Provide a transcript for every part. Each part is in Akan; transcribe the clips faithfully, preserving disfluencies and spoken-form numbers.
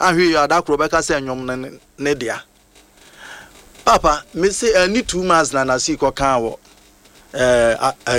ahwe adakro beka say nwom ne dia papa me say any two months na na see ko kan wo eh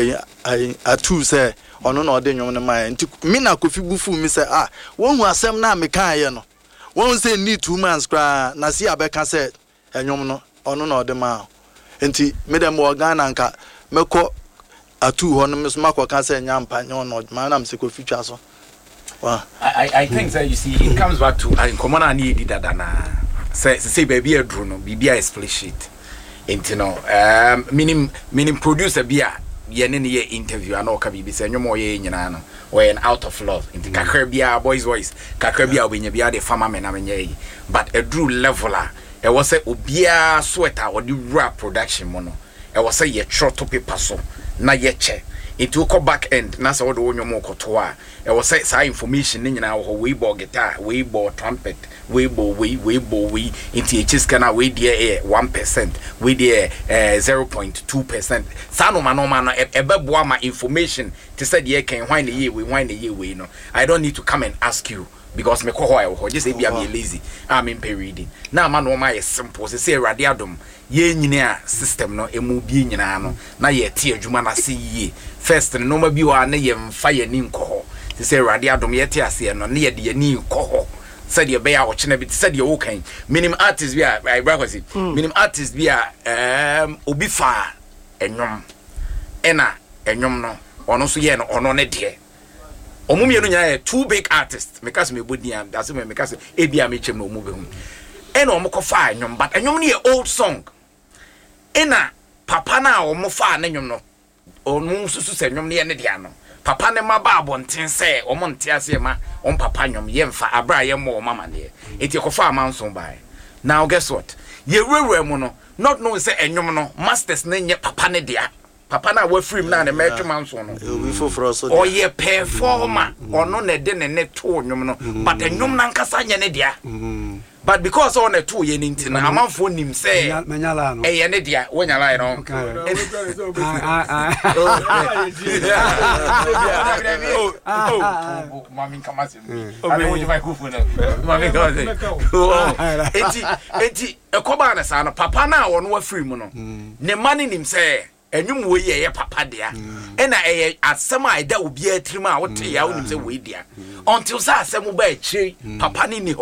I I two say ono na ode nwom ne mai nti me na Kofi bufu me say ah won hu asem na me kan ye no won say need two months kra na see abeka say enwom no ono na ode ma nti me dem Ghana nka meko atu ho no me so makọ ka say nyampa nyo no ma na me say Kofi twa so wow I I think that you see it comes back to I common na need dada na say say baby edru no bibia split sheet nti no um minim minim producer bia ye ne ne interview ana oka bibi say nyomo ye nyina no when out of love nti kakra bia boys voice kakra bia obenya bia de farmer me na menye yi but edru leveler e was say obia sweater or the rap production mo no e was say ye trot paper so na ye che it will come back end na say what onyomo koto a e was say say information ni nyina wo weibo guitar weibo trumpet weibo we weibo we into his kana we there one percent we there uh, zero point two percent sano mano mano ebeboa ma information to say the can why the year we why the year we no I don't need to come and ask you because me ko ho I just say be am lazy I'm in pay reading now man no my simple say radio adom ye nyina system no emu bi nyina no na ye tie adwuma na se ye first no ma bi wa na ye mfa ye ni nko ho say radio adom ye tie ase no na ye de ni nko ho said ye be a ochina bi said ye wo kan minimum artist bi a I brakwasi minimum artist bi a um obi fa enwom ena enwom no ono so ye no ono ne de omumienu nya two big artists because me bodiam that's me because e bia me chem no omu be hu ena omo fa enwom but enwom ne old song ena papa na omo fa na enwom no onu susu se enwom ne ne dia no papa ne ma ba abonten se omo nte ase ma on papa enwom ye mfa abra ye mo mama ne eti ko fa amanso bai now guess what ye rewre mu no not know say enwom no masters ne nye papa ne dia papa na wa free na na metwe manso no we foforo so o ye performer ono na de ne ne to nwom no but enwom na nkasa nye ne dia but because on a two ye ninti na amanfo nim say menyala no e ye ne dia wonyala no oh mami kama se ale wo jima kufu na mami kama se enti enti ekoba na sa no papa na wono wa free mu no ne mani nim say enwum we ye papa dia e na e asem a ida obi atrima a wote ya wonim say we dia until sa asem ba akiri papa ni ni